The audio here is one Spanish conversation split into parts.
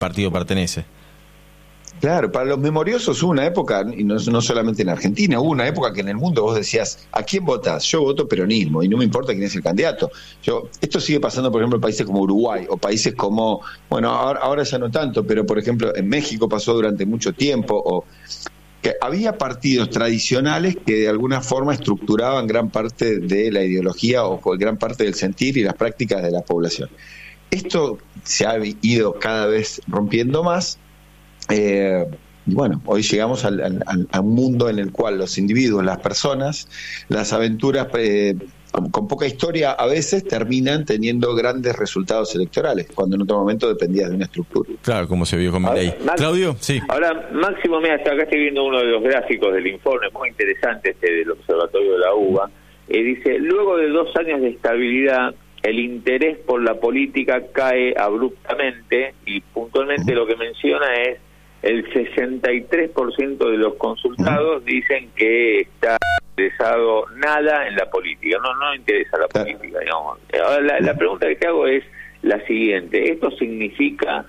partido pertenece. Claro, para los memoriosos hubo una época, y no solamente en Argentina, hubo una época que en el mundo vos decías, ¿a quién votás? Yo voto peronismo y no me importa quién es el candidato. Esto sigue pasando, por ejemplo, en países como Uruguay o países como, bueno, ahora ya no tanto, pero por ejemplo en México pasó durante mucho tiempo, o que había partidos tradicionales que de alguna forma estructuraban gran parte de la ideología o gran parte del sentir y las prácticas de la población. Esto se ha ido cada vez rompiendo más. Y bueno, hoy llegamos a un mundo en el cual los individuos, las personas, las aventuras con poca historia a veces terminan teniendo grandes resultados electorales, cuando en otro momento dependías de una estructura. Claro, como se vio con Milei. Claudio, sí. Ahora, Máximo, mira, acá estoy viendo uno de los gráficos del informe, muy interesante del Observatorio de la UBA. Dice, luego de 2 años de estabilidad, el interés por la política cae abruptamente, y puntualmente lo que menciona es el 63% de los consultados dicen que está interesado nada en la política, no interesa la política, digamos. Ahora, la pregunta que te hago es la siguiente: ¿esto significa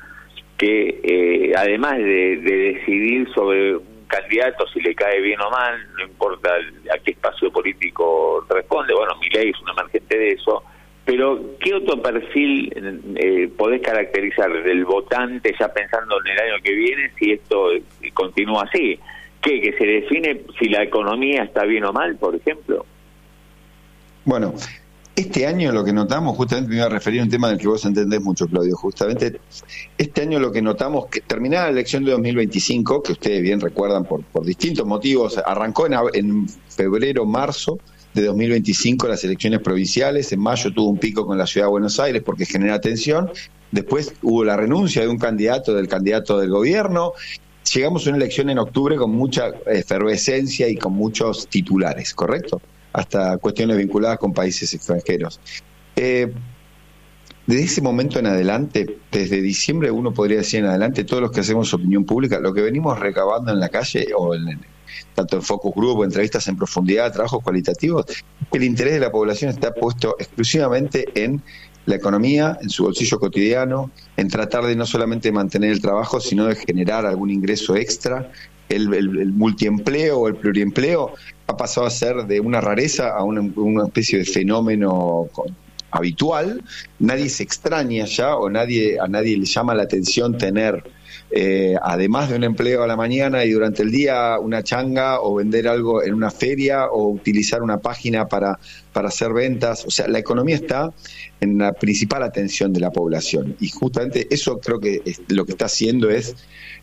que además de decidir sobre un candidato, si le cae bien o mal, no importa a qué espacio político responde, bueno, Milei es un emergente de eso, pero ¿qué otro perfil podés caracterizar del votante ya pensando en el año que viene si esto continúa así? ¿Que se define si la economía está bien o mal, por ejemplo? Bueno, este año lo que notamos, justamente me iba a referir a un tema del que vos entendés mucho, Claudio, justamente este año lo que notamos, que terminada la elección de 2025, que ustedes bien recuerdan por distintos motivos, arrancó en febrero, marzo de 2025 las elecciones provinciales, en mayo tuvo un pico con la Ciudad de Buenos Aires porque genera tensión, después hubo la renuncia de un candidato del gobierno, llegamos a una elección en octubre con mucha efervescencia y con muchos titulares, ¿correcto? Hasta cuestiones vinculadas con países extranjeros. Desde ese momento en adelante, desde diciembre uno podría decir en adelante, todos los que hacemos opinión pública, lo que venimos recabando en la calle o tanto en focus group o entrevistas en profundidad, trabajos cualitativos, el interés de la población está puesto exclusivamente en la economía, en su bolsillo cotidiano, en tratar de no solamente mantener el trabajo, sino de generar algún ingreso extra. El multiempleo o el pluriempleo ha pasado a ser de una rareza a una especie de fenómeno habitual. Nadie se extraña ya, o a nadie le llama la atención tener, además de un empleo a la mañana y durante el día, una changa o vender algo en una feria o utilizar una página para hacer ventas. O sea, la economía está en la principal atención de la población, y justamente eso creo que lo que está haciendo es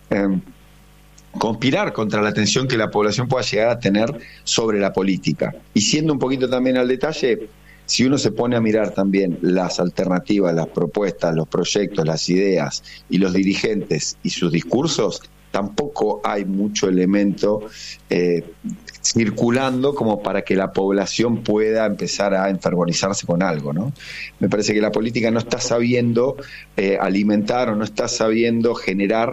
conspirar contra la atención que la población pueda llegar a tener sobre la política. Y siendo un poquito también al detalle, si uno se pone a mirar también las alternativas, las propuestas, los proyectos, las ideas y los dirigentes y sus discursos, tampoco hay mucho elemento circulando como para que la población pueda empezar a enfervorizarse con algo, ¿no? Me parece que la política no está sabiendo alimentar o no está sabiendo generar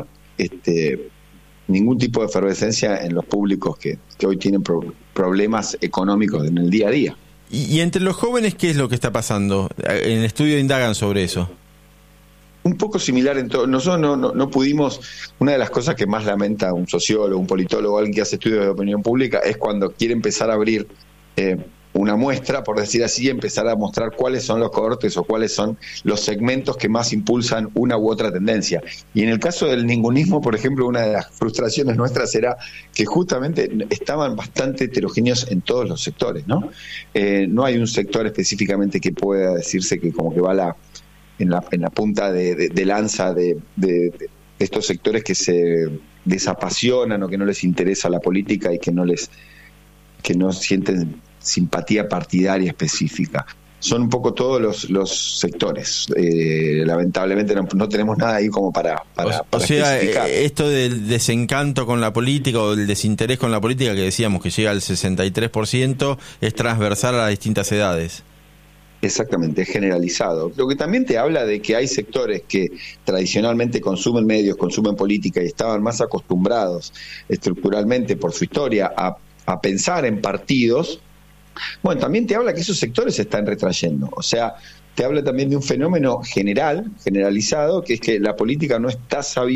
ningún tipo de efervescencia en los públicos que hoy tienen problemas económicos en el día a día. Y entre los jóvenes, ¿qué es lo que está pasando? En el estudio indagan sobre eso. Un poco similar en todo. Nosotros no pudimos. Una de las cosas que más lamenta un sociólogo, un politólogo, alguien que hace estudios de opinión pública, es cuando quiere empezar a abrir una muestra, por decir así, empezar a mostrar cuáles son los cohortes o cuáles son los segmentos que más impulsan una u otra tendencia. Y en el caso del ningunismo, por ejemplo, una de las frustraciones nuestras era que justamente estaban bastante heterogéneos en todos los sectores, ¿no? No hay un sector específicamente que pueda decirse que como que va en la punta de lanza de estos sectores que se desapasionan o que no les interesa la política y que no sienten simpatía partidaria específica. Son un poco todos los sectores. Lamentablemente no tenemos nada ahí como para especificar. Esto del desencanto con la política o del desinterés con la política que decíamos que llega al 63% es transversal a las distintas edades. Exactamente, es generalizado. Lo que también te habla de que hay sectores que tradicionalmente consumen medios, consumen política y estaban más acostumbrados estructuralmente por su historia a pensar en partidos. Bueno, también te habla que esos sectores se están retrayendo. O sea, te habla también de un fenómeno generalizado, que es que la política no está sabiendo